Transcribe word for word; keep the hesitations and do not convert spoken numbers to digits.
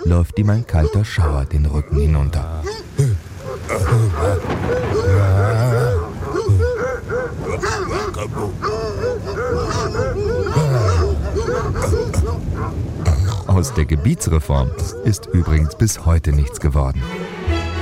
läuft ihm ein kalter Schauer den Rücken hinunter. Aus der Gebietsreform ist übrigens bis heute nichts geworden.